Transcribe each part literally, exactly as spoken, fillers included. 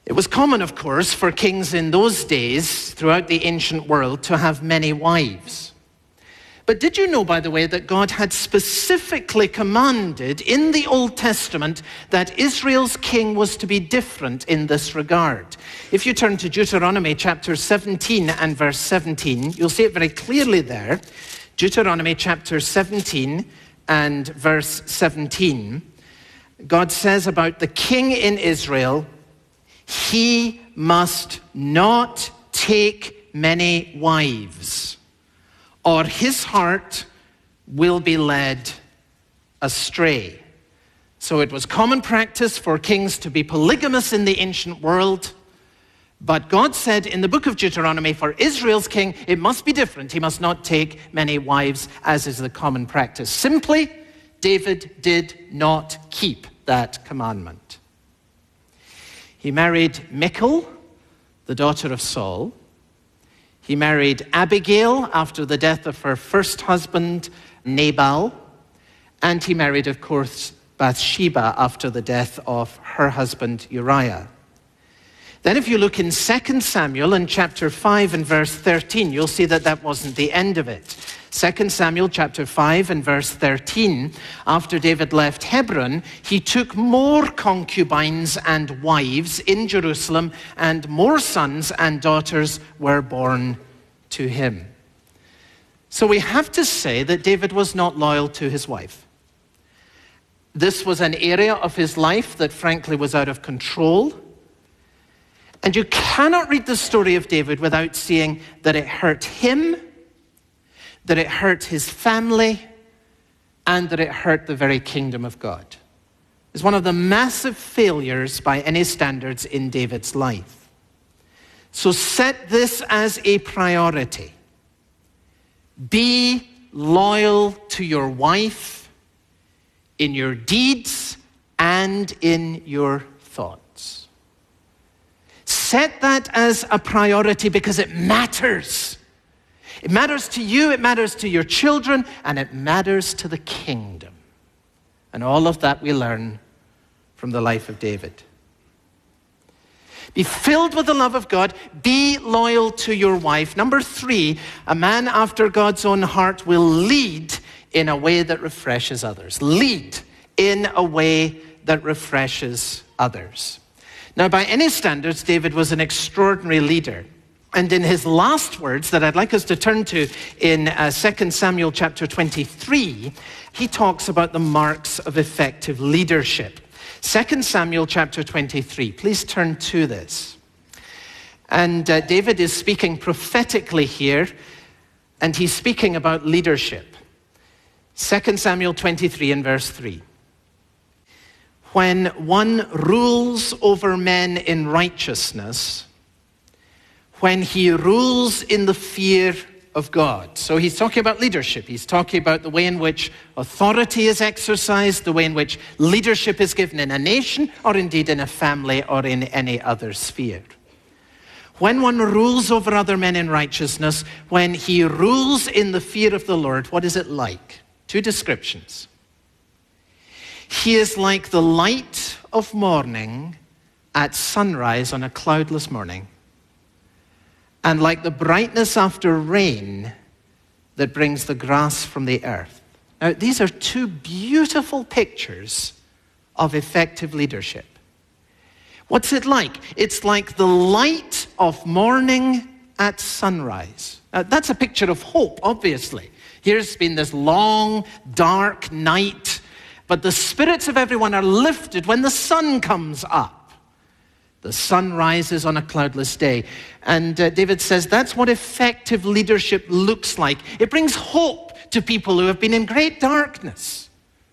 It was common, of course, for kings in those days throughout the ancient world to have many wives. But did you know, by the way, that God had specifically commanded in the Old Testament that Israel's king was to be different in this regard? If you turn to Deuteronomy chapter seventeen and verse seventeen, you'll see it very clearly there. Deuteronomy chapter seventeen and verse seventeen. God says about the king in Israel, he must not take many wives, or his heart will be led astray. So it was common practice for kings to be polygamous in the ancient world. But God said in the book of Deuteronomy, for Israel's king, it must be different. He must not take many wives, as is the common practice. Simply, David did not keep that commandment. He married Michal, the daughter of Saul. He married Abigail after the death of her first husband, Nabal. And he married, of course, Bathsheba after the death of her husband, Uriah. Then if you look in Second Samuel in chapter five and verse thirteen, you'll see that that wasn't the end of it. Second Samuel chapter five and verse thirteen, after David left Hebron, he took more concubines and wives in Jerusalem, and more sons and daughters were born to him. So we have to say that David was not loyal to his wife. This was an area of his life that frankly was out of control. And you cannot read the story of David without seeing that it hurt him, that it hurt his family, and that it hurt the very kingdom of God. It's one of the massive failures by any standards in David's life. So set this as a priority. Be loyal to your wife in your deeds and in your thoughts. Set that as a priority because it matters. It matters to you, it matters to your children, and it matters to the kingdom. And all of that we learn from the life of David. Be filled with the love of God. Be loyal to your wife. Number three, a man after God's own heart will lead in a way that refreshes others. Lead in a way that refreshes others. Now, by any standards, David was an extraordinary leader. And in his last words that I'd like us to turn to in uh, Second Samuel chapter twenty-three, he talks about the marks of effective leadership. Second Samuel chapter twenty-three, please turn to this. And uh, David is speaking prophetically here, and he's speaking about leadership. Second Samuel twenty-three and verse three. When one rules over men in righteousness, when he rules in the fear of God. So he's talking about leadership. He's talking about the way in which authority is exercised, the way in which leadership is given in a nation, or indeed in a family, or in any other sphere. When one rules over other men in righteousness, when he rules in the fear of the Lord, what is it like? Two descriptions. He is like the light of morning at sunrise on a cloudless morning, and like the brightness after rain that brings the grass from the earth. Now, these are two beautiful pictures of effective leadership. What's it like? It's like the light of morning at sunrise. Now, that's a picture of hope, obviously. Here's been this long, dark night, but the spirits of everyone are lifted when the sun comes up. The sun rises on a cloudless day. And uh, David says that's what effective leadership looks like. It brings hope to people who have been in great darkness.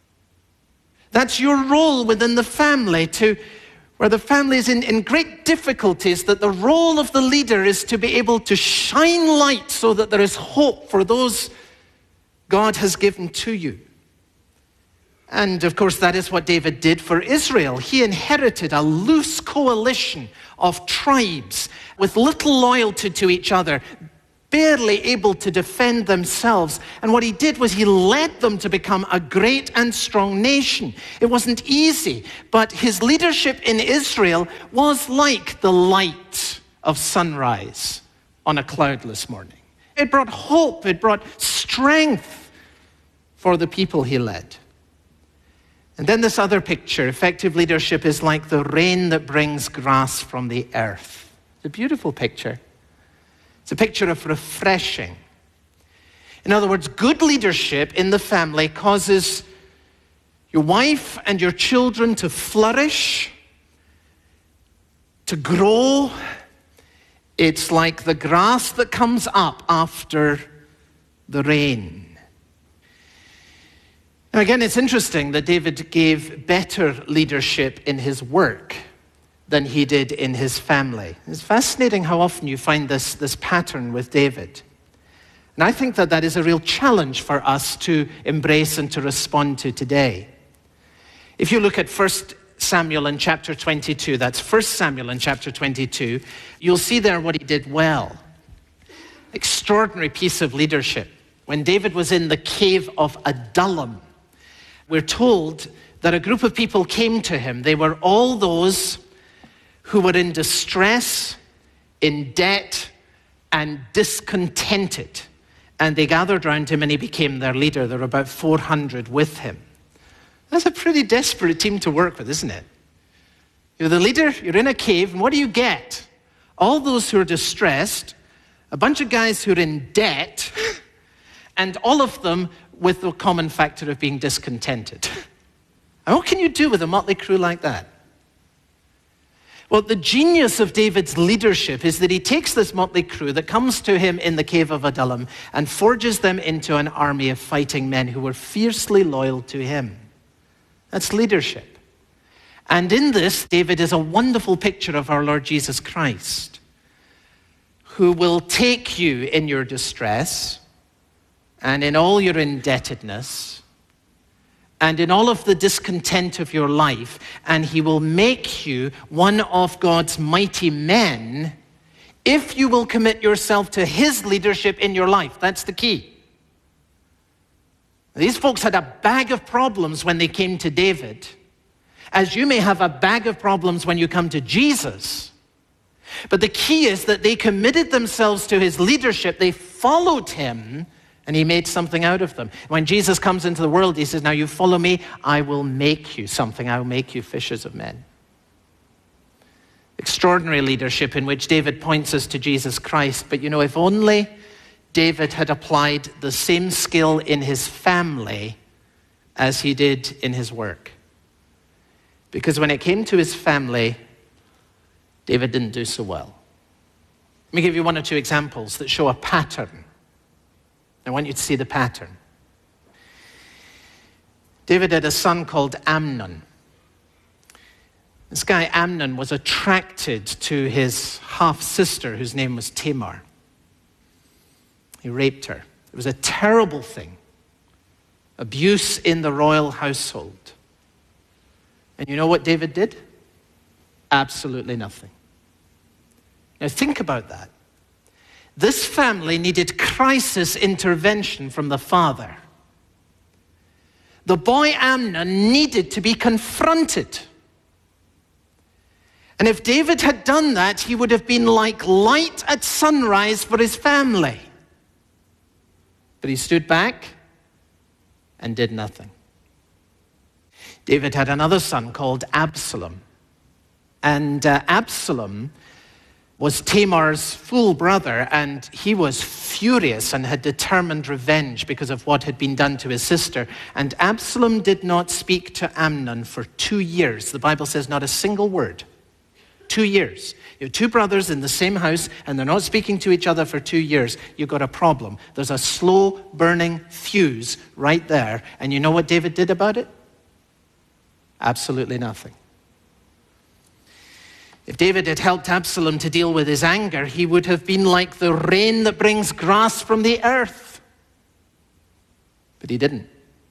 That's your role within the family, to where the family is in, in great difficulties, that the role of the leader is to be able to shine light so that there is hope for those God has given to you. And of course, that is what David did for Israel. He inherited a loose coalition of tribes with little loyalty to each other. barely able to defend themselves. And what he did was he led them to become a great and strong nation. It wasn't easy, but his leadership in Israel was like the light of sunrise on a cloudless morning. It brought hope, it brought strength for the people he led. And then this other picture, effective leadership is like the rain that brings grass from the earth. It's a beautiful picture. It's a picture of refreshing. In other words, good leadership in the family causes your wife and your children to flourish, to grow. It's like the grass that comes up after the rain. Now again, it's interesting that David gave better leadership in his work than he did in his family. It's fascinating how often you find this, this pattern with David. And I think that that is a real challenge for us to embrace and to respond to today. If you look at First Samuel in chapter twenty-two, that's First Samuel in chapter twenty-two, you'll see there what he did well. Extraordinary piece of leadership. When David was in the cave of Adullam, we're told that a group of people came to him. They were all those who were in distress, in debt, and discontented. And they gathered around him and he became their leader. There were about four hundred with him. That's a pretty desperate team to work with, isn't it? You're the leader, you're in a cave, and what do you get? All those who are distressed, a bunch of guys who are in debt, and all of them with the common factor of being discontented. And what can you do with a motley crew like that? Well, the genius of David's leadership is that he takes this motley crew that comes to him in the cave of Adullam and forges them into an army of fighting men who were fiercely loyal to him. That's leadership. And in this, David is a wonderful picture of our Lord Jesus Christ, who will take you in your distress and in all your indebtedness and in all of the discontent of your life, and he will make you one of God's mighty men if you will commit yourself to his leadership in your life. That's the key. These folks had a bag of problems when they came to David, as you may have a bag of problems when you come to Jesus. But the key is that they committed themselves to his leadership. They followed him, and he made something out of them. When Jesus comes into the world, he says, now you follow me, I will make you something. I will make you fishers of men. Extraordinary leadership in which David points us to Jesus Christ. But you know, if only David had applied the same skill in his family as he did in his work. Because when it came to his family, David didn't do so well. Let me give you one or two examples that show a pattern. I want you to see the pattern. David had a son called Amnon. This guy Amnon was attracted to his half-sister whose name was Tamar. He raped her. It was a terrible thing. Abuse in the royal household. And you know what David did? Absolutely nothing. Now think about that. This family needed crisis intervention from the father. The boy Amnon needed to be confronted. And if David had done that, he would have been like light at sunrise for his family. But he stood back and did nothing. David had another son called Absalom. And uh, Absalom was Tamar's full brother, and he was furious and had determined revenge because of what had been done to his sister. And Absalom did not speak to Amnon for two years. The Bible says not a single word. Two years. You have two brothers in the same house, and they're not speaking to each other for two years. You've got a problem. There's a slow burning fuse right there. And you know what David did about it? Absolutely nothing. If David had helped Absalom to deal with his anger, he would have been like the rain that brings grass from the earth. But he didn't.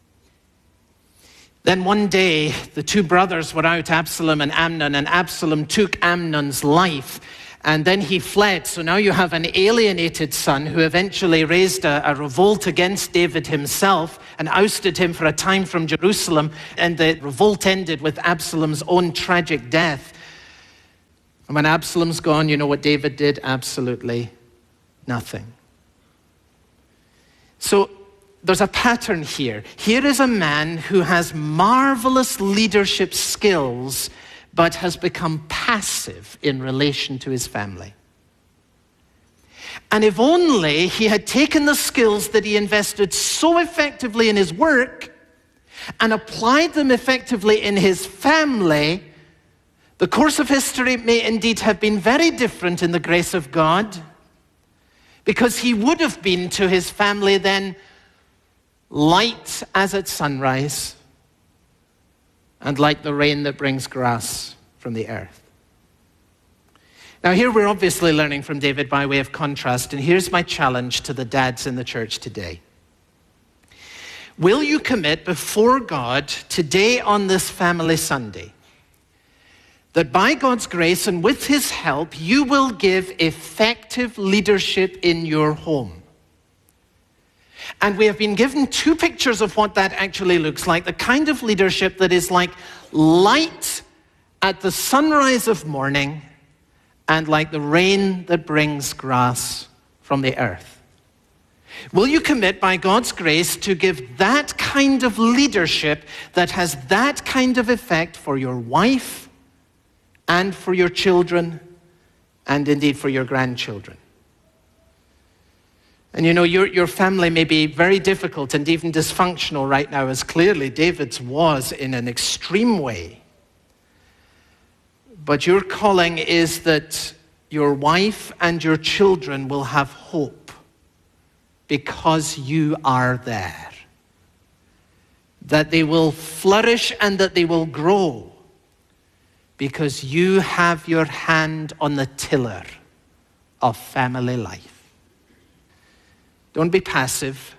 Then one day, the two brothers were out, Absalom and Amnon, and Absalom took Amnon's life. And then he fled. So now you have an alienated son who eventually raised a, a revolt against David himself and ousted him for a time from Jerusalem. And the revolt ended with Absalom's own tragic death. And when Absalom's gone, you know what David did? Absolutely nothing. So there's a pattern here. Here is a man who has marvelous leadership skills, but has become passive in relation to his family. And if only he had taken the skills that he invested so effectively in his work and applied them effectively in his family, the course of history may indeed have been very different in the grace of God, because he would have been to his family then light as at sunrise, and like the rain that brings grass from the earth. Now here we're obviously learning from David by way of contrast, and here's my challenge to the dads in the church today. Will you commit before God today on this Family Sunday that by God's grace and with his help, you will give effective leadership in your home? And we have been given two pictures of what that actually looks like. The kind of leadership that is like light at the sunrise of morning and like the rain that brings grass from the earth. Will you commit by God's grace to give that kind of leadership that has that kind of effect for your wife and for your children and indeed for your grandchildren? And you know, your, your family may be very difficult and even dysfunctional right now, as clearly David's was in an extreme way. But your calling is that your wife and your children will have hope because you are there. That they will flourish and that they will grow because you have your hand on the tiller of family life. Don't be passive.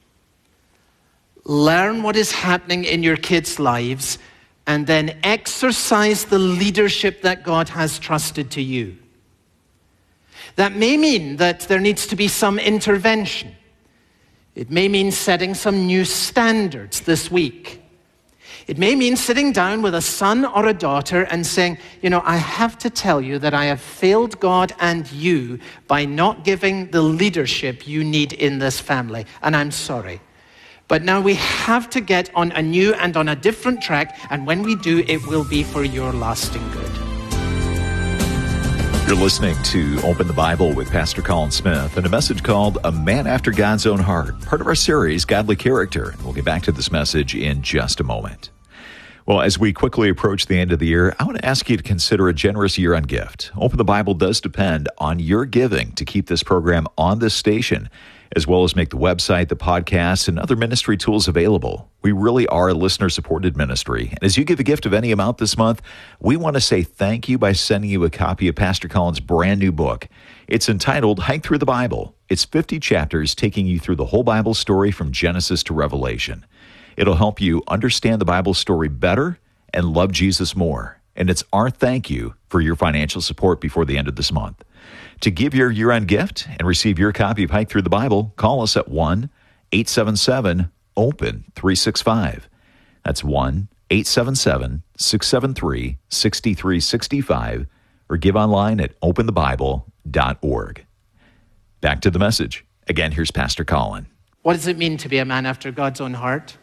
Learn what is happening in your kids' lives and then exercise the leadership that God has trusted to you. That may mean that there needs to be some intervention. It may mean setting some new standards this week. It may mean sitting down with a son or a daughter and saying, you know, I have to tell you that I have failed God and you by not giving the leadership you need in this family, and I'm sorry. But now we have to get on a new and on a different track, and when we do, it will be for your lasting good. You're listening to Open the Bible with Pastor Colin Smith and a message called A Man After God's Own Heart, part of our series, Godly Character. We'll get back to this message in just a moment. Well, as we quickly approach the end of the year, I want to ask you to consider a generous year-end gift. Open the Bible does depend on your giving to keep this program on this station, as well as make the website, the podcast, and other ministry tools available. We really are a listener-supported ministry. And as you give a gift of any amount this month, we want to say thank you by sending you a copy of Pastor Colin's brand new book. It's entitled Hike Through the Bible. It's fifty chapters taking you through the whole Bible story from Genesis to Revelation. It'll help you understand the Bible story better and love Jesus more. And it's our thank you for your financial support before the end of this month. To give your year-end gift and receive your copy of Hike Through the Bible, call us at one eight seven seven open three six five. That's one eight seven seven six seven three six three six five, or give online at open the bible dot org. Back to the message. Again, here's Pastor Colin. What does it mean to be a man after God's own heart?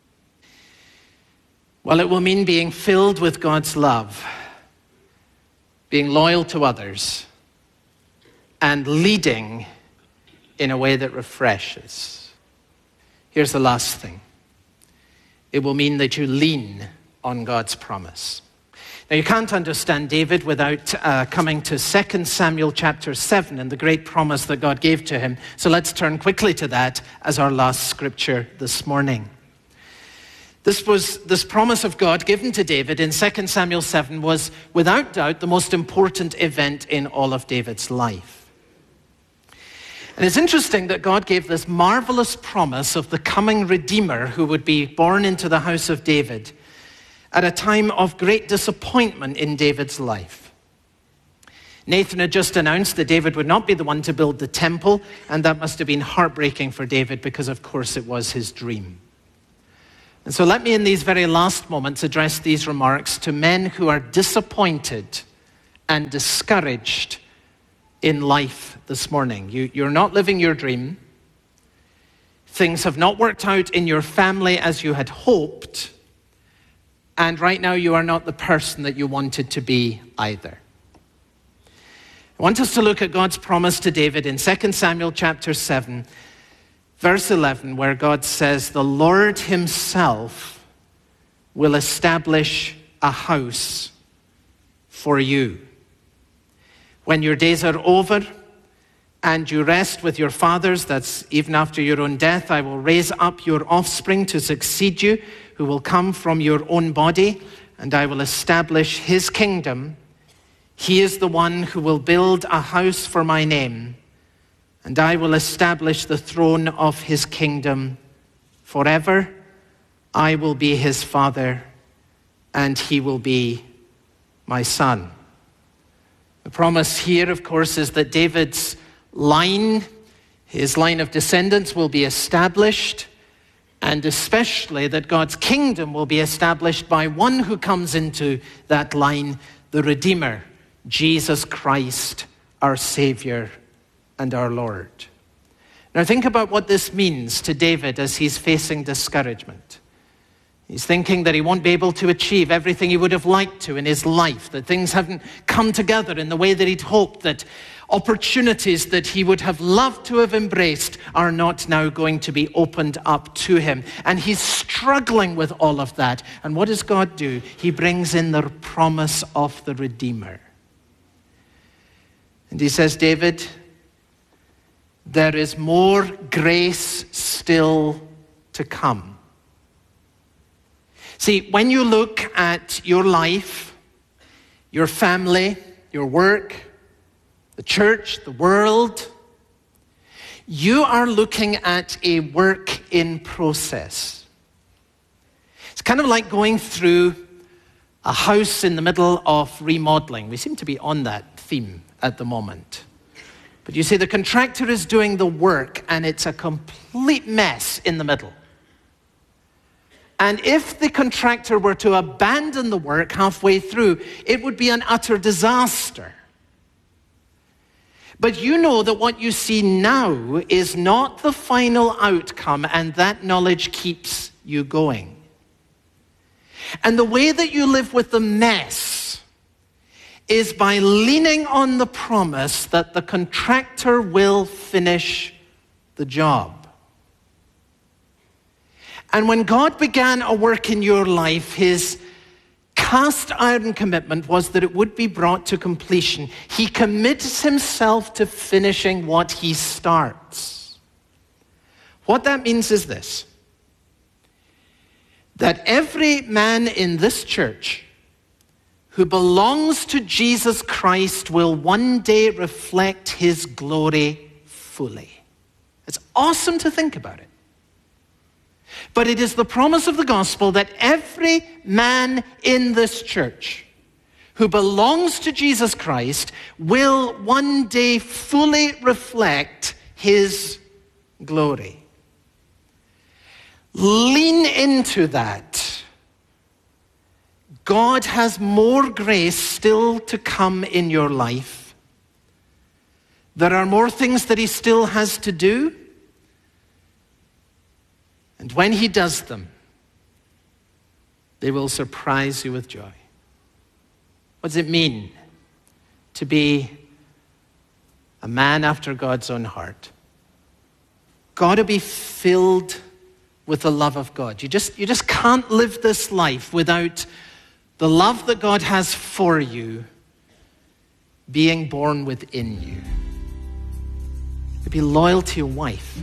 Well, it will mean being filled with God's love, being loyal to others, and leading in a way that refreshes. Here's the last thing. It will mean that you lean on God's promise. Now, you can't understand David without uh, coming to Second Samuel chapter seven and the great promise that God gave to him. So let's turn quickly to that as our last scripture this morning. This was this promise of God given to David in Second Samuel seven was without doubt the most important event in all of David's life. And it's interesting that God gave this marvelous promise of the coming Redeemer who would be born into the house of David at a time of great disappointment in David's life. Nathan had just announced that David would not be the one to build the temple, and that must have been heartbreaking for David because, of course, it was his dream. And so let me, in these very last moments, address these remarks to men who are disappointed and discouraged in life this morning. You, you're not living your dream. Things have not worked out in your family as you had hoped. And right now you are not the person that you wanted to be either. I want us to look at God's promise to David in Second Samuel chapter seven, verse eleven, where God says, "The Lord himself will establish a house for you. When your days are over and you rest with your fathers," that's even after your own death, "I will raise up your offspring to succeed you, who will come from your own body, and I will establish his kingdom. He is the one who will build a house for my name, and I will establish the throne of his kingdom forever. I will be his father, and he will be my son." The promise here, of course, is that David's line, his line of descendants, will be established, and especially that God's kingdom will be established by one who comes into that line, the Redeemer, Jesus Christ, our Savior and our Lord. Now think about what this means to David as he's facing discouragement. He's thinking that he won't be able to achieve everything he would have liked to in his life, that things haven't come together in the way that he'd hoped, that opportunities that he would have loved to have embraced are not now going to be opened up to him. And he's struggling with all of that. And what does God do? He brings in the promise of the Redeemer. And he says, "David, there is more grace still to come." See, when you look at your life, your family, your work, the church, the world, you are looking at a work in process. It's kind of like going through a house in the middle of remodeling. We seem to be on that theme at the moment. But you see, the contractor is doing the work, and it's a complete mess in the middle. And if the contractor were to abandon the work halfway through, it would be an utter disaster. But you know that what you see now is not the final outcome, and that knowledge keeps you going. And the way that you live with the mess is by leaning on the promise that the contractor will finish the job. And when God began a work in your life, his cast iron commitment was that it would be brought to completion. He commits himself to finishing what he starts. What that means is this: that every man in this church who belongs to Jesus Christ will one day reflect his glory fully. It's awesome to think about it. But it is the promise of the gospel that every man in this church who belongs to Jesus Christ will one day fully reflect his glory. Lean into that. God has more grace still to come in your life. There are more things that he still has to do. And when he does them, they will surprise you with joy. What does it mean to be a man after God's own heart? Got to be filled with the love of God. You just, you just can't live this life without the love that God has for you being born within you. To be loyal to your wife.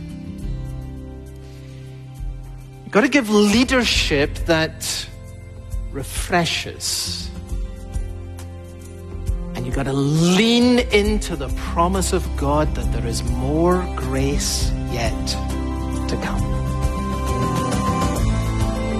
You've got to give leadership that refreshes. And you've got to lean into the promise of God that there is more grace yet to come.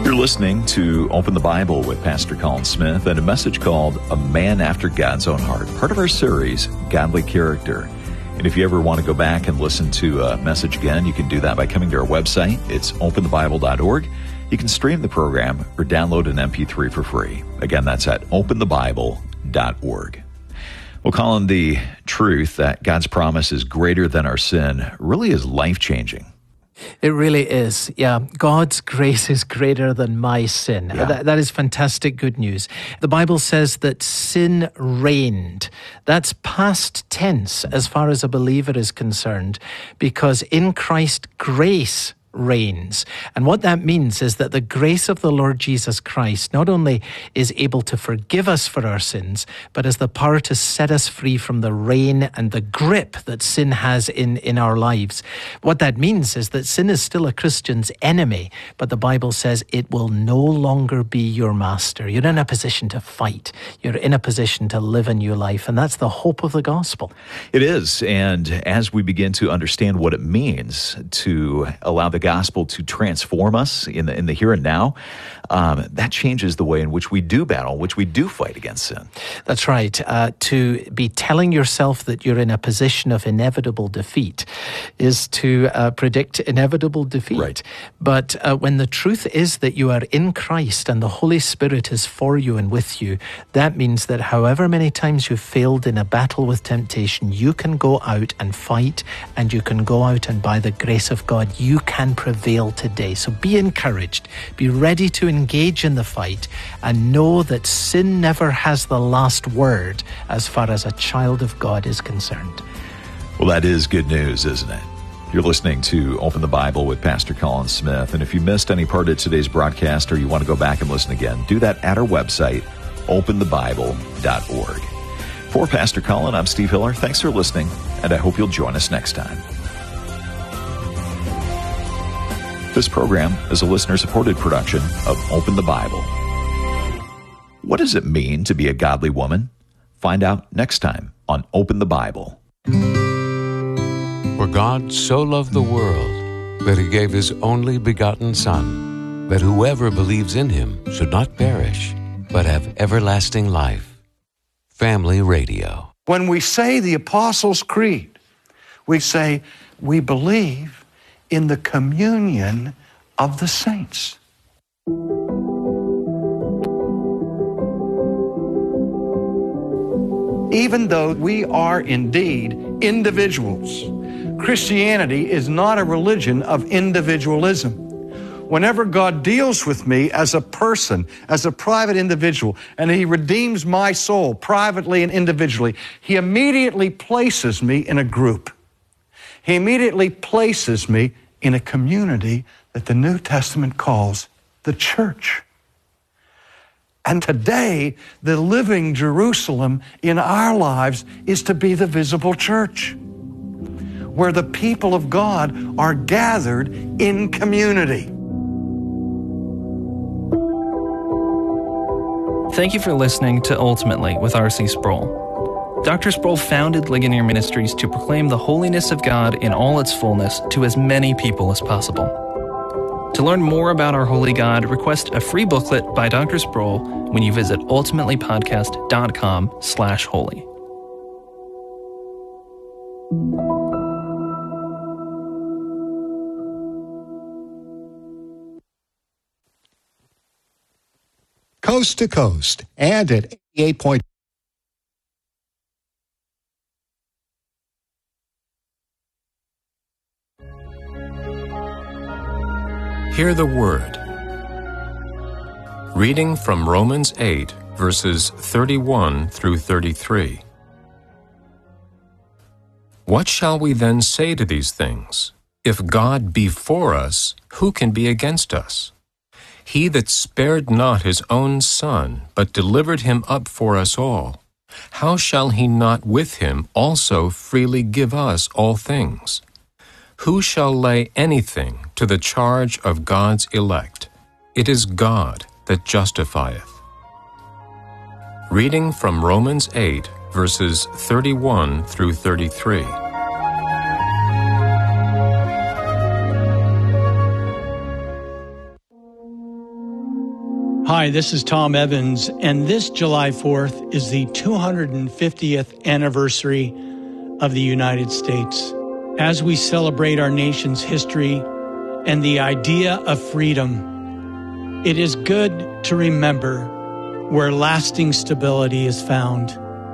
You're listening to Open the Bible with Pastor Colin Smith and a message called A Man After God's Own Heart, part of our series, Godly Character. And if you ever want to go back and listen to a message again, you can do that by coming to our website. It's open the bible dot org. You can stream the program or download an M P three for free. Again, that's at open the bible dot org. Well, Colin, the truth that God's promise is greater than our sin really is life-changing. It really is. Yeah. God's grace is greater than my sin. Yeah. That, that is fantastic good news. The Bible says that sin reigned. That's past tense as far as a believer is concerned, because in Christ, grace reigns. And what that means is that the grace of the Lord Jesus Christ not only is able to forgive us for our sins, but has the power to set us free from the reign and the grip that sin has in, in our lives. What that means is that sin is still a Christian's enemy, but the Bible says it will no longer be your master. You're in a position to fight. You're in a position to live a new life, and that's the hope of the gospel. It is, and as we begin to understand what it means to allow the gospel to transform us in the in the here and now, um, that changes the way in which we do battle, which we do fight against sin. That's right. Uh, to be telling yourself that you're in a position of inevitable defeat is to uh, predict inevitable defeat. Right. But uh, when the truth is that you are in Christ and the Holy Spirit is for you and with you, that means that however many times you've failed in a battle with temptation, you can go out and fight, and you can go out and by the grace of God, you can prevail today. So be encouraged, be ready to engage in the fight, and know that sin never has the last word as far as a child of God is concerned. Well, that is good news, isn't it? You're listening to Open the Bible with Pastor Colin Smith, and if you missed any part of today's broadcast or you want to go back and listen again, do that at our website, open the bible dot org. For Pastor Colin, I'm Steve Hiller. Thanks for listening, and I hope you'll join us next time. This program is a listener-supported production of Open the Bible. What does it mean to be a godly woman? Find out next time on Open the Bible. For God so loved the world that he gave his only begotten Son, that whoever believes in him should not perish, but have everlasting life. Family Radio. When we say the Apostles' Creed, we say we believe in the communion of the saints. Even though we are indeed individuals, Christianity is not a religion of individualism. Whenever God deals with me as a person, as a private individual, and he redeems my soul privately and individually, he immediately places me in a group. He immediately places me in a community that the New Testament calls the church. And today, the living Jerusalem in our lives is to be the visible church, where the people of God are gathered in community. Thank you for listening to Ultimately with R C Sproul. Doctor Sproul founded Ligonier Ministries to proclaim the holiness of God in all its fullness to as many people as possible. To learn more about our holy God, request a free booklet by Doctor Sproul when you visit ultimately podcast dot com slash holy. Coast to coast and at eighty-eight point five. Hear the Word. Reading from Romans eight, verses thirty-one through thirty-three. What shall we then say to these things? If God be for us, who can be against us? He that spared not his own Son, but delivered him up for us all, how shall he not with him also freely give us all things? Who shall lay anything to the charge of God's elect? It is God that justifieth. Reading from Romans eight, verses thirty-one through thirty-three. Hi, this is Tom Evans, and this July fourth is the two hundred fiftieth anniversary of the United States. As we celebrate our nation's history and the idea of freedom, it is good to remember where lasting stability is found.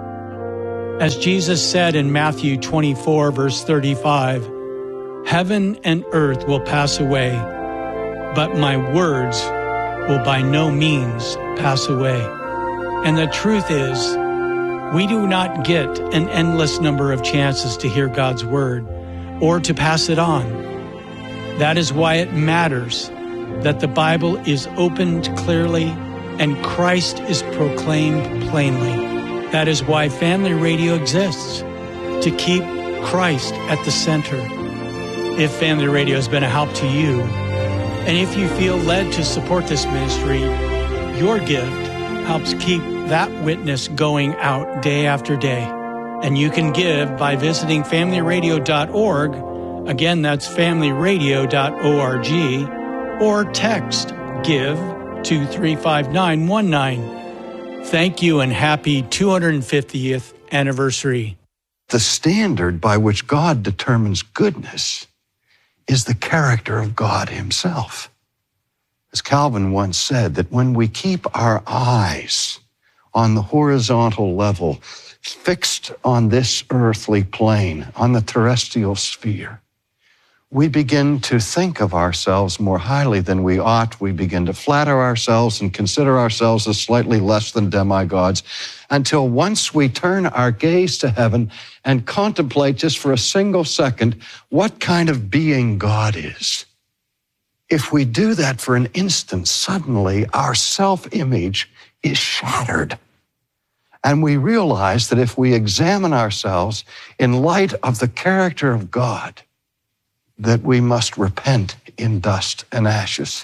As Jesus said in Matthew twenty-four, verse thirty-five, "Heaven and earth will pass away, but my words will by no means pass away." And the truth is, we do not get an endless number of chances to hear God's word or to pass it on. That is why it matters that the Bible is opened clearly and Christ is proclaimed plainly. That is why Family Radio exists, to keep Christ at the center. If Family Radio has been a help to you, and if you feel led to support this ministry, your gift helps keep that witness going out day after day. And you can give by visiting family radio dot org. Again, that's family radio dot org. Or text GIVE to three five nine one nine. Thank you and happy two hundred fiftieth anniversary. The standard by which God determines goodness is the character of God himself. As Calvin once said, that when we keep our eyes on the horizontal level, fixed on this earthly plane, on the terrestrial sphere, we begin to think of ourselves more highly than we ought. We begin to flatter ourselves and consider ourselves as slightly less than demigods, until once we turn our gaze to heaven and contemplate just for a single second what kind of being God is. If we do that for an instant, suddenly our self-image is shattered. And we realize that if we examine ourselves in light of the character of God, that we must repent in dust and ashes.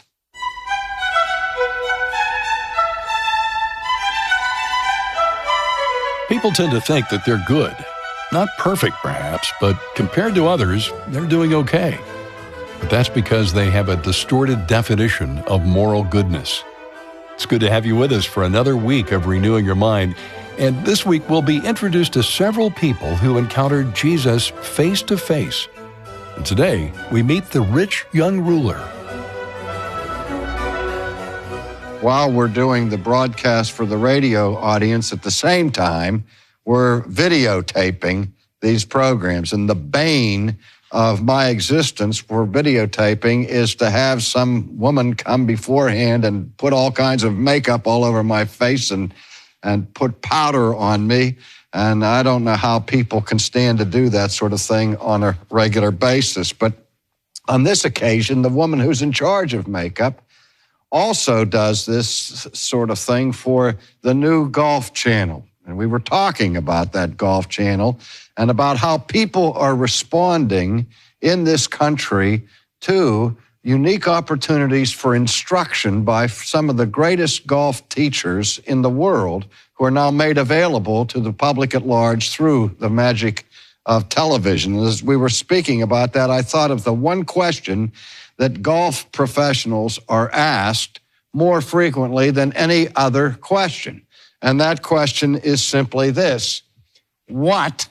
People tend to think that they're good. Not perfect, perhaps, but compared to others, they're doing okay. But that's because they have a distorted definition of moral goodness. It's good to have you with us for another week of Renewing Your Mind. And this week, we'll be introduced to several people who encountered Jesus face to face. And today, we meet the rich young ruler. While we're doing the broadcast for the radio audience, at the same time, we're videotaping these programs. And the bane of my existence for videotaping is to have some woman come beforehand and put all kinds of makeup all over my face and, and put powder on me. And I don't know how people can stand to do that sort of thing on a regular basis. But on this occasion, the woman who's in charge of makeup also does this sort of thing for the new Golf Channel. And we were talking about that Golf Channel and about how people are responding in this country to unique opportunities for instruction by some of the greatest golf teachers in the world, who are now made available to the public at large through the magic of television. As we were speaking about that, I thought of the one question that golf professionals are asked more frequently than any other question. And that question is simply this: what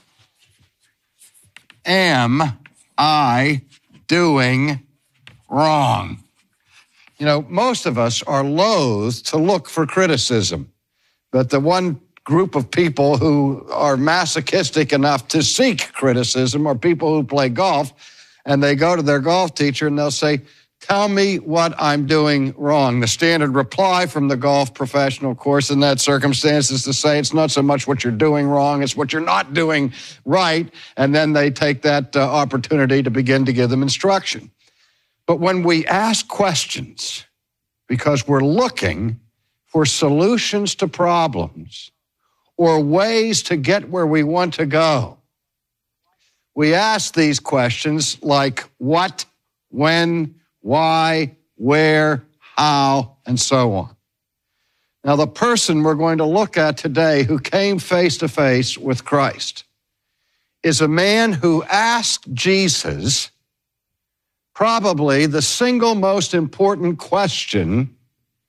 am I doing wrong? You know, most of us are loath to look for criticism. But the one group of people who are masochistic enough to seek criticism are people who play golf, and they go to their golf teacher and they'll say, "Tell me what I'm doing wrong." The standard reply from the golf professional, of course, in that circumstance is to say it's not so much what you're doing wrong, it's what you're not doing right. And then they take that uh, opportunity to begin to give them instruction. But when we ask questions because we're looking for solutions to problems or ways to get where we want to go, we ask these questions like what, when, why, where, how, and so on. Now, the person we're going to look at today who came face to face with Christ is a man who asked Jesus probably the single most important question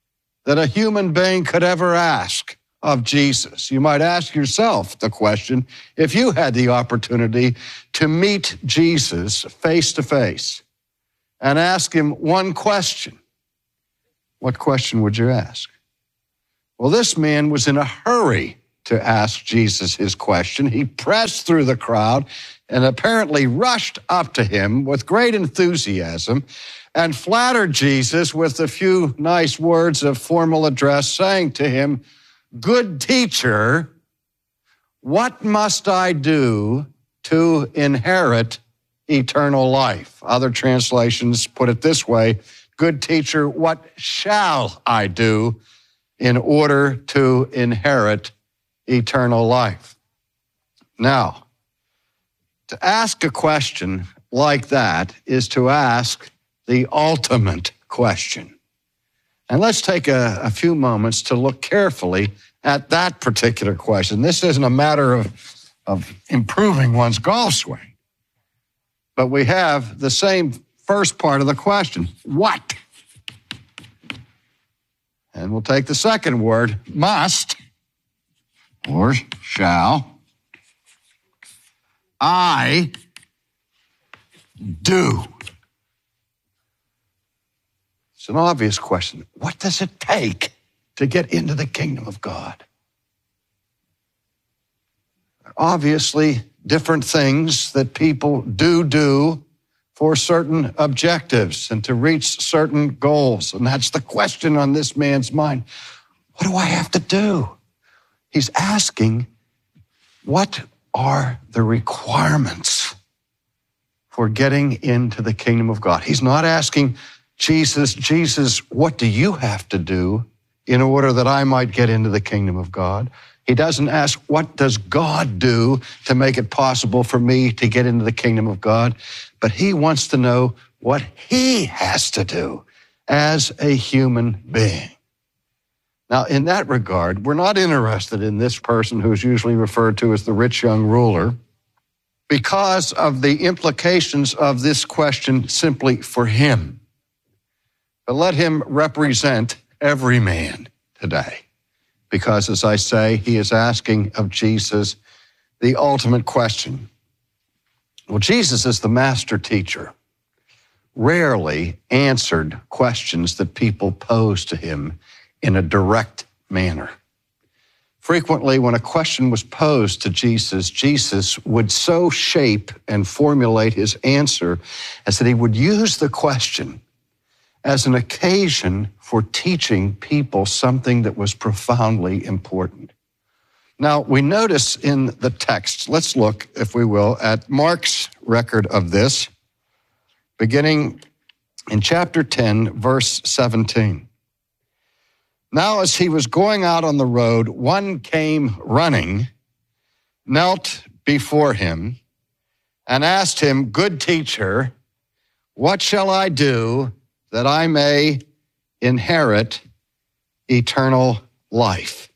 that a human being could ever ask of Jesus. You might ask yourself the question, if you had the opportunity to meet Jesus face to face and ask him one question, what question would you ask? Well, this man was in a hurry to ask Jesus his question. He pressed through the crowd and apparently rushed up to him with great enthusiasm and flattered Jesus with a few nice words of formal address, saying to him, "Good teacher, what must I do to inherit eternal life?" Other translations put it this way, "Good teacher, what shall I do in order to inherit eternal life?" Now, to ask a question like that is to ask the ultimate question. And let's take a, a few moments to look carefully at that particular question. This isn't a matter of, of improving one's golf swing, but we have the same first part of the question, what? And we'll take the second word, must, or shall, I do. It's an obvious question. What does it take to get into the kingdom of God? Obviously, different things that people do do for certain objectives and to reach certain goals. And that's the question on this man's mind. What do I have to do? He's asking, what are the requirements for getting into the kingdom of God? He's not asking Jesus, Jesus, what do you have to do in order that I might get into the kingdom of God? He doesn't ask, what does God do to make it possible for me to get into the kingdom of God? But he wants to know what he has to do as a human being. Now, in that regard, we're not interested in this person who's usually referred to as the rich young ruler because of the implications of this question simply for him. But let him represent every man today. Because, as I say, he is asking of Jesus the ultimate question. Well, Jesus is the master teacher, rarely answered questions that people posed to him in a direct manner. Frequently, when a question was posed to Jesus, Jesus would so shape and formulate his answer as that he would use the question as an occasion for teaching people something that was profoundly important. Now, we notice in the text, let's look, if we will, at Mark's record of this, beginning in chapter ten, verse seventeen. Now, as he was going out on the road, one came running, knelt before him, and asked him, "Good teacher, what shall I do that I may inherit eternal life?"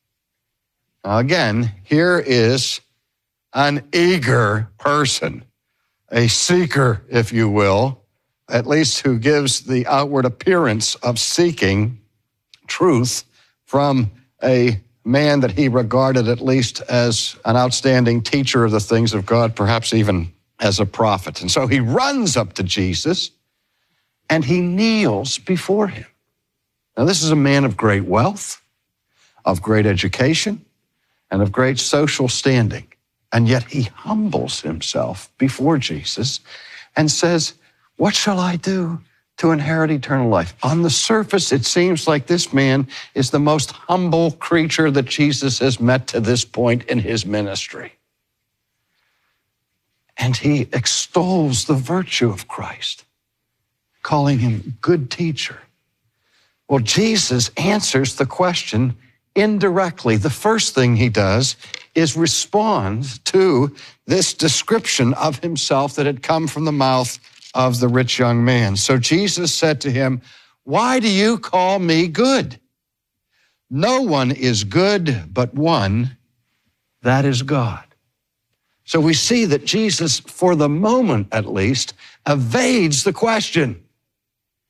Now again, here is an eager person, a seeker, if you will, at least who gives the outward appearance of seeking truth from a man that he regarded at least as an outstanding teacher of the things of God, perhaps even as a prophet. And so he runs up to Jesus and he kneels before him. Now, this is a man of great wealth, of great education, and of great social standing. And yet he humbles himself before Jesus and says, "What shall I do to inherit eternal life?" On the surface, it seems like this man is the most humble creature that Jesus has met to this point in his ministry. And he extols the virtue of Christ, calling him good teacher. Well, Jesus answers the question indirectly. The first thing he does is respond to this description of himself that had come from the mouth of the rich young man. So Jesus said to him, "Why do you call me good? No one is good but one, that is God." So we see that Jesus, for the moment at least, evades the question.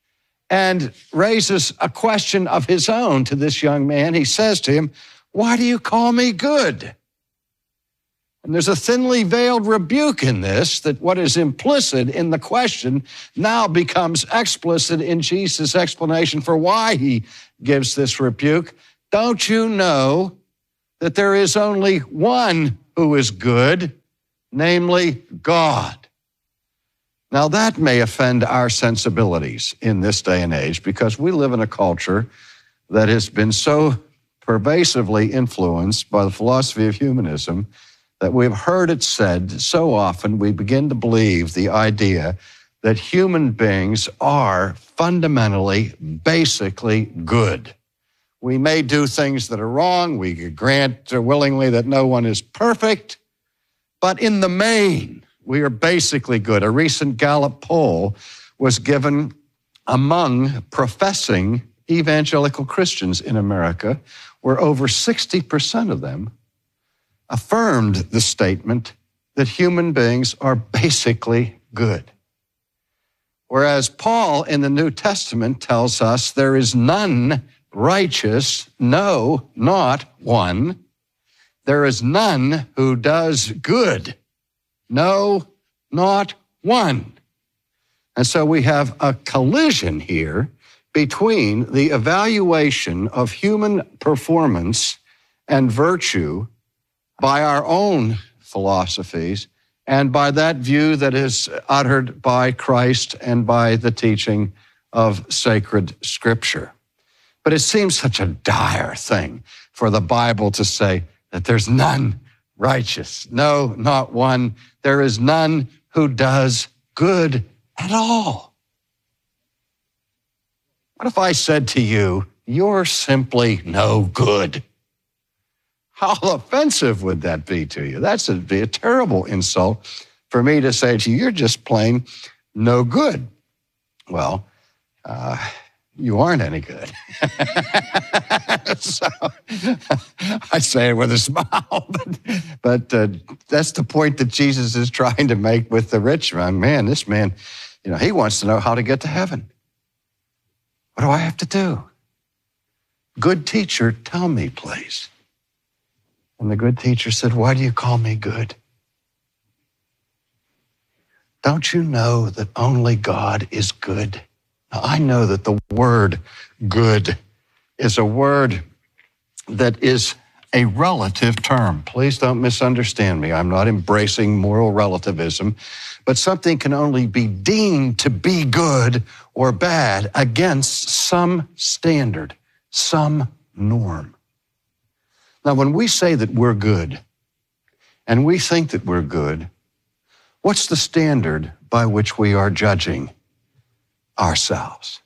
and raises a question of his own to this young man. He says to him, "Why do you call me good?" And there's a thinly veiled rebuke in this, that what is implicit in the question now becomes explicit in Jesus' explanation for why he gives this rebuke. Don't you know that there is only one who is good, namely God? Now that may offend our sensibilities in this day and age, because we live in a culture that has been so pervasively influenced by the philosophy of humanism that we've heard it said so often we begin to believe the idea that human beings are fundamentally, basically good. We may do things that are wrong. We grant willingly that no one is perfect. But in the main, we are basically good. A recent Gallup poll was given among professing evangelical Christians in America, where over sixty percent of them affirmed the statement that human beings are basically good. Whereas Paul in the New Testament tells us there is none righteous, no, not one. There is none who does good, no, not one. And so we have a collision here between the evaluation of human performance and virtue by our own philosophies and by that view that is uttered by Christ and by the teaching of sacred Scripture. But it seems such a dire thing for the Bible to say that there's none righteous, no, not one. There is none who does good at all. What if I said to you, you're simply no good? How offensive would that be to you? That's a, be a terrible insult for me to say to you, you're just plain no good. Well, uh, you aren't any good. So I say it with a smile, but, but uh, that's the point that Jesus is trying to make with the rich young man. This man, you know, he wants to know how to get to heaven. What do I have to do? Good teacher, tell me, please. And the good teacher said, why do you call me good? Don't you know that only God is good? Now, I know that the word good is a word that is a relative term. Please don't misunderstand me. I'm not embracing moral relativism, but something can only be deemed to be good or bad against some standard, some norm. Now, when we say that we're good, and we think that we're good, what's the standard by which we are judging ourselves?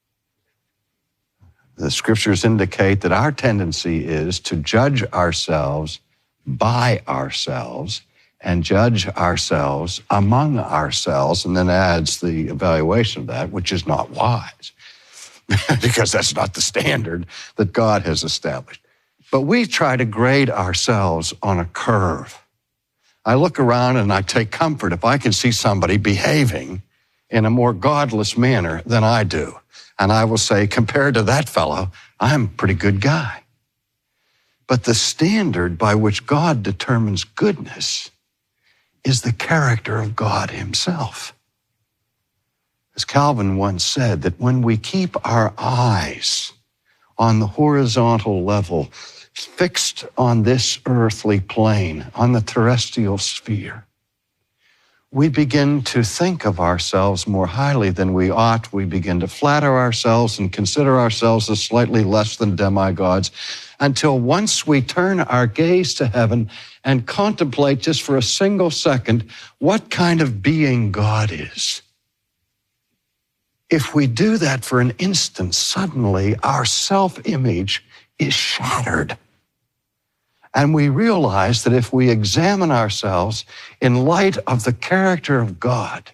The Scriptures indicate that our tendency is to judge ourselves by ourselves and judge ourselves among ourselves, and then adds the evaluation of that, which is not wise, because that's not the standard that God has established. But we try to grade ourselves on a curve. I look around and I take comfort if I can see somebody behaving in a more godless manner than I do. And I will say, compared to that fellow, I'm a pretty good guy. But the standard by which God determines goodness is the character of God himself. As Calvin once said, that when we keep our eyes on the horizontal level, fixed on this earthly plane, on the terrestrial sphere, we begin to think of ourselves more highly than we ought. We begin to flatter ourselves and consider ourselves as slightly less than demigods, until once we turn our gaze to heaven and contemplate just for a single second what kind of being God is. If we do that for an instant, suddenly our self-image is shattered. And we realize that if we examine ourselves in light of the character of God,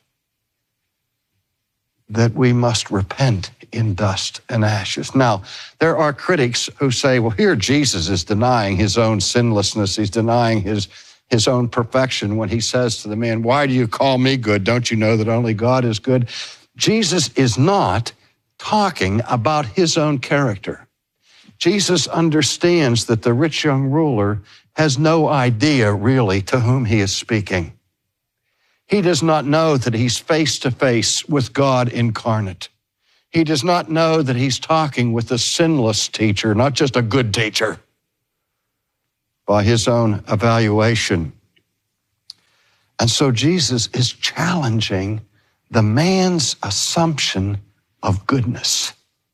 that we must repent in dust and ashes. Now, there are critics who say, well, here Jesus is denying his own sinlessness. He's denying his, his own perfection when he says to the man, why do you call me good? Don't you know that only God is good? Jesus is not talking about his own character. Jesus understands that the rich young ruler has no idea really to whom he is speaking. He does not know that he's face to face with God incarnate. He does not know that he's talking with a sinless teacher, not just a good teacher, by his own evaluation. And so Jesus is challenging the man's assumption of goodness.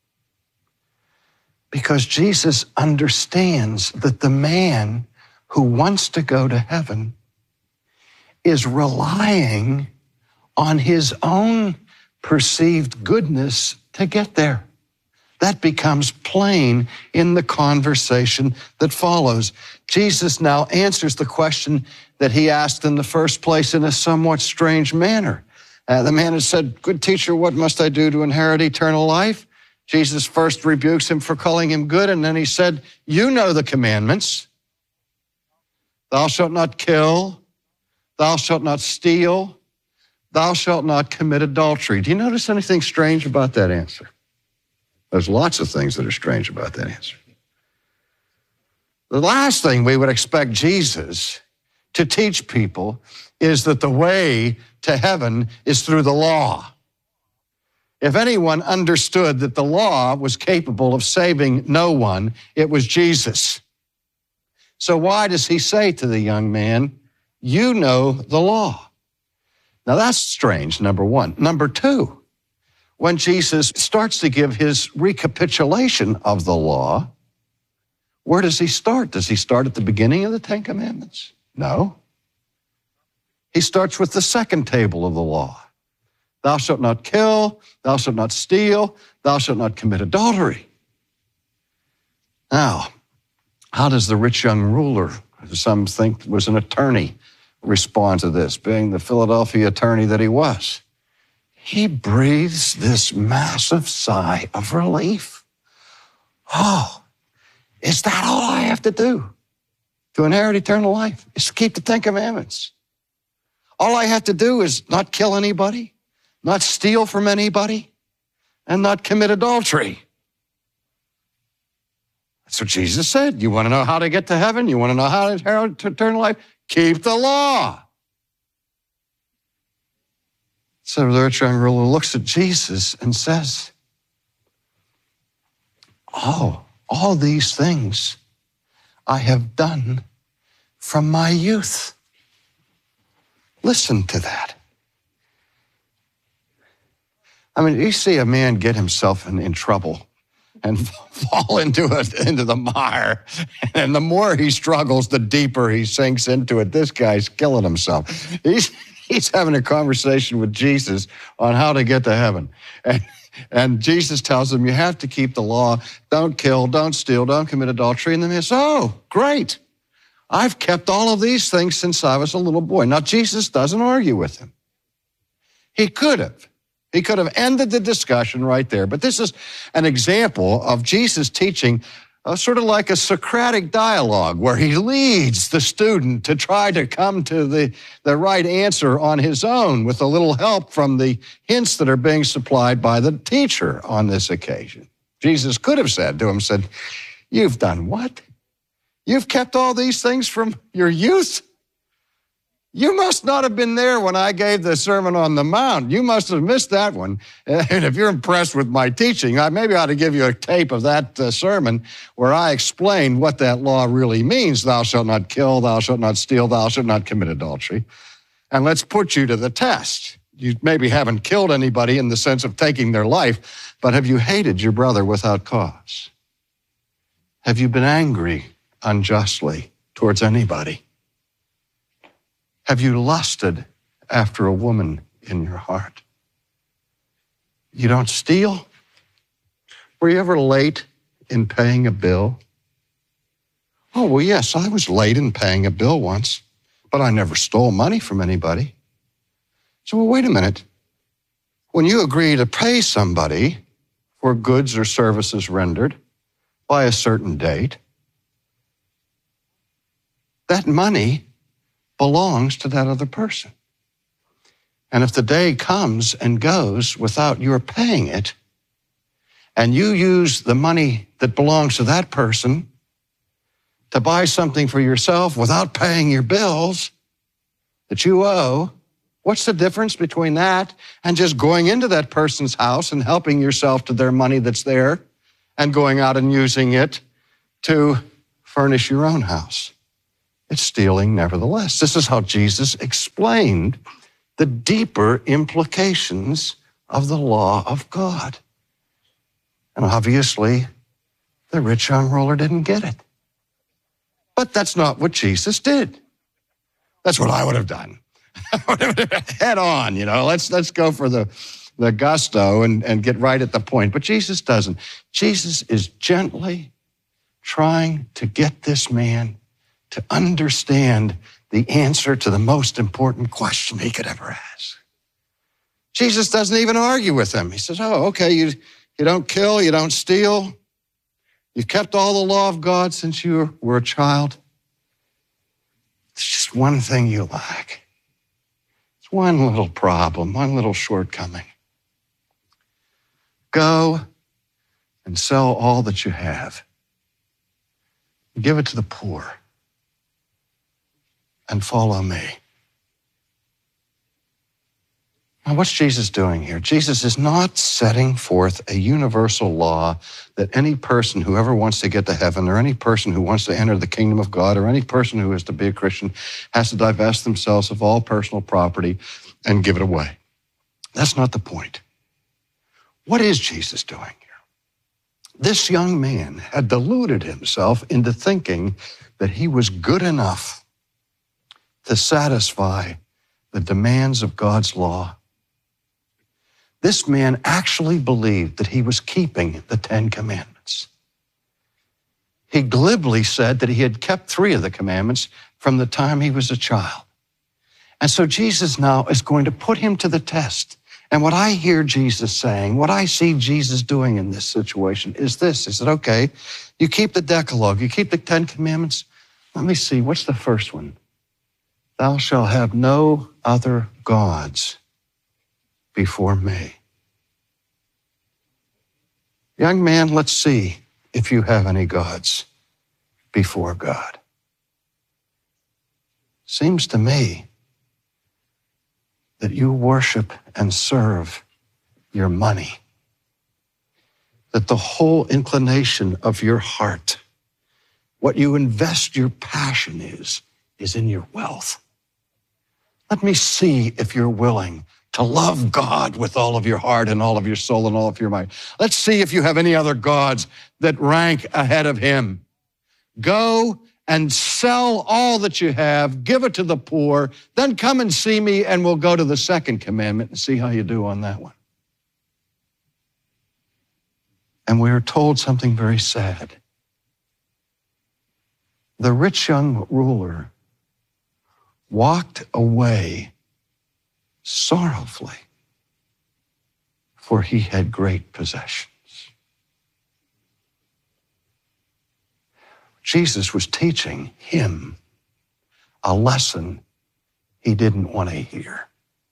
Because Jesus understands that the man who wants to go to heaven is relying on his own perceived goodness to get there. That becomes plain in the conversation that follows. Jesus now answers the question that he asked in the first place in a somewhat strange manner. Uh, the man had said, "Good teacher, what must I do to inherit eternal life?" Jesus first rebukes him for calling him good, and then he said, "You know the commandments. Thou shalt not kill. Thou shalt not steal. Thou shalt not commit adultery." Do you notice anything strange about that answer? There's lots of things that are strange about that answer. The last thing we would expect Jesus to teach people is that the way to heaven is through the law. If anyone understood that the law was capable of saving no one, it was Jesus. So why does he say to the young man, "You know the law"? Now that's strange, number one. Number two, when Jesus starts to give his recapitulation of the law, where does he start? Does he start at the beginning of the Ten Commandments? No. He starts with the second table of the law. Thou shalt not kill, thou shalt not steal, thou shalt not commit adultery. Now, how does the rich young ruler, who some think was an attorney, respond to this, being the Philadelphia attorney that he was? He breathes this massive sigh of relief. Oh, is that all I have to do to inherit eternal life? Is to keep the Ten Commandments. All I have to do is not kill anybody, not steal from anybody, and not commit adultery. That's what Jesus said. You want to know how to get to heaven? You want to know how to inherit eternal life? Keep the law. So the rich young ruler looks at Jesus and says, "Oh, all these things I have done from my youth." Listen to that. I mean, you see a man get himself in, in trouble and fall into it, into the mire. And the more he struggles, the deeper he sinks into it. This guy's killing himself. He's, he's having a conversation with Jesus on how to get to heaven. And, and Jesus tells him, you have to keep the law. Don't kill, don't steal, don't commit adultery. And then he says, "Oh, great. I've kept all of these things since I was a little boy." Now, Jesus doesn't argue with him. He could have. He could have ended the discussion right there. But this is an example of Jesus teaching uh, sort of like a Socratic dialogue where he leads the student to try to come to the, the right answer on his own with a little help from the hints that are being supplied by the teacher on this occasion. Jesus could have said to him, said, "You've done what? You've kept all these things from your youth? You must not have been there when I gave the Sermon on the Mount. You must have missed that one. And if you're impressed with my teaching, I maybe ought to give you a tape of that uh, sermon where I explain what that law really means. Thou shalt not kill, thou shalt not steal, thou shalt not commit adultery. And let's put you to the test. You maybe haven't killed anybody in the sense of taking their life, but have you hated your brother without cause? Have you been angry unjustly towards anybody? Have you lusted after a woman in your heart? You don't steal? Were you ever late in paying a bill? Oh, well, yes, I was late in paying a bill once, but I never stole money from anybody. So, well, wait a minute. When you agree to pay somebody for goods or services rendered by a certain date, that money belongs to that other person. And if the day comes and goes without your paying it, and you use the money that belongs to that person to buy something for yourself without paying your bills that you owe, what's the difference between that and just going into that person's house and helping yourself to their money that's there and going out and using it to furnish your own house? It's stealing nevertheless. This is how Jesus explained the deeper implications of the law of God. And obviously, the rich young ruler didn't get it. But that's not what Jesus did. That's what I would have done. Head on, you know, let's let's go for the, the gusto and, and get right at the point. But Jesus doesn't. Jesus is gently trying to get this man to understand the answer to the most important question he could ever ask. Jesus doesn't even argue with him. He says, oh, okay, you, you don't kill, you don't steal. You've kept all the law of God since you were a child. There's just one thing you lack. It's one little problem, one little shortcoming. Go and sell all that you have. Give it to the poor. And follow me. Now, what's Jesus doing here? Jesus is not setting forth a universal law that any person who ever wants to get to heaven, or any person who wants to enter the kingdom of God, or any person who is to be a Christian has to divest themselves of all personal property and give it away. That's not the point. What is Jesus doing here? This young man had deluded himself into thinking that he was good enough to satisfy the demands of God's law. This man actually believed that he was keeping the Ten Commandments. He glibly said that he had kept three of the commandments from the time he was a child. And so Jesus now is going to put him to the test. And what I hear Jesus saying, what I see Jesus doing in this situation is this. He said, okay, you keep the Decalogue, you keep the Ten Commandments. Let me see, what's the first one? Thou shalt have no other gods before me. Young man, let's see if you have any gods before God. Seems to me that you worship and serve your money, that the whole inclination of your heart, what you invest your passion is, is in your wealth. Let me see if you're willing to love God with all of your heart and all of your soul and all of your mind. Let's see if you have any other gods that rank ahead of him. Go and sell all that you have, give it to the poor, then come and see me and we'll go to the second commandment and see how you do on that one. And we are told something very sad. The rich young ruler walked away sorrowfully, for he had great possessions. Jesus was teaching him a lesson he didn't want to hear.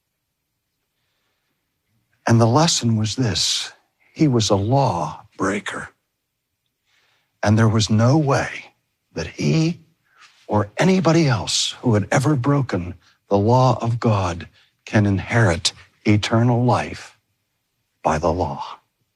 And the lesson was this: he was a law breaker. And there was no way that he or anybody else who had ever broken the law of God can inherit eternal life by the law.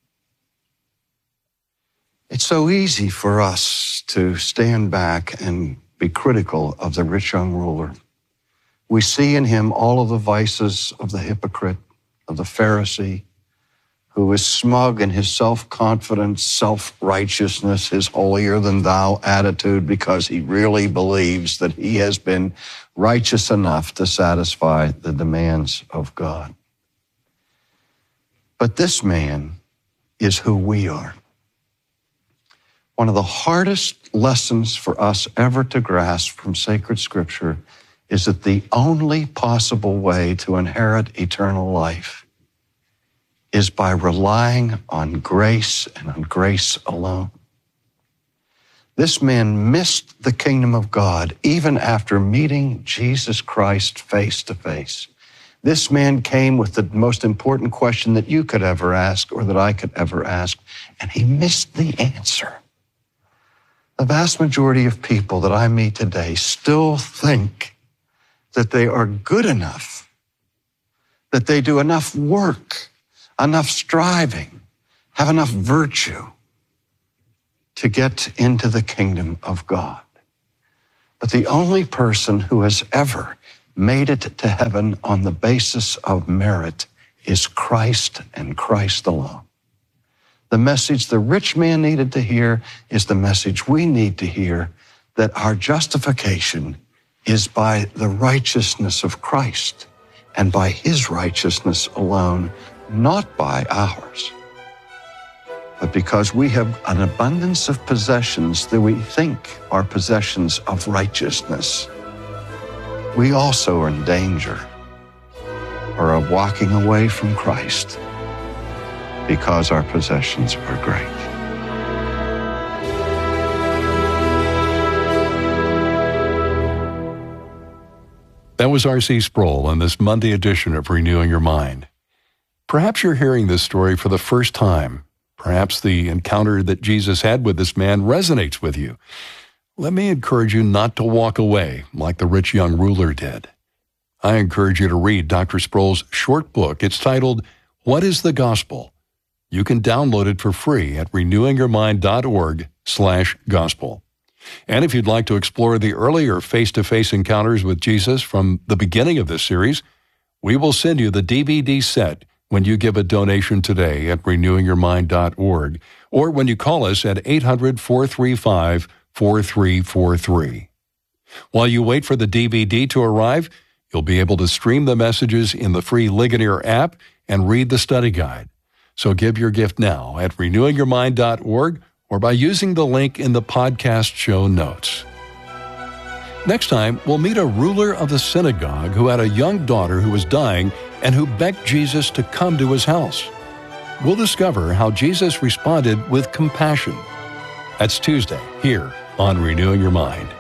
It's so easy for us to stand back and be critical of the rich young ruler. We see in him all of the vices of the hypocrite, of the Pharisee, who is smug in his self-confidence, self-righteousness, his holier-than-thou attitude, because he really believes that he has been righteous enough to satisfy the demands of God. But this man is who we are. One of the hardest lessons for us ever to grasp from sacred scripture is that the only possible way to inherit eternal life is by relying on grace and on grace alone. This man missed the kingdom of God even after meeting Jesus Christ face to face. This man came with the most important question that you could ever ask or that I could ever ask, and he missed the answer. The vast majority of people that I meet today still think that they are good enough, that they do enough work, enough striving, have enough virtue to get into the kingdom of God. But the only person who has ever made it to heaven on the basis of merit is Christ and Christ alone. The message the rich man needed to hear is the message we need to hear, that our justification is by the righteousness of Christ and by his righteousness alone, not by ours. But because we have an abundance of possessions that we think are possessions of righteousness, we also are in danger or of walking away from Christ because our possessions are great. That was R C Sproul on this Monday edition of Renewing Your Mind. Perhaps you're hearing this story for the first time. Perhaps the encounter that Jesus had with this man resonates with you. Let me encourage you not to walk away like the rich young ruler did. I encourage you to read Doctor Sproul's short book. It's titled, What is the Gospel? You can download it for free at renewingyourmind.org slash gospel. And if you'd like to explore the earlier face-to-face encounters with Jesus from the beginning of this series, we will send you the D V D set when you give a donation today at renewing your mind dot org or when you call us at eight hundred, four three five, four three four three. While you wait for the D V D to arrive, you'll be able to stream the messages in the free Ligonier app and read the study guide. So give your gift now at renewing your mind dot org or by using the link in the podcast show notes. Next time, we'll meet a ruler of the synagogue who had a young daughter who was dying and who begged Jesus to come to his house. We'll discover how Jesus responded with compassion. That's Tuesday, here on Renewing Your Mind.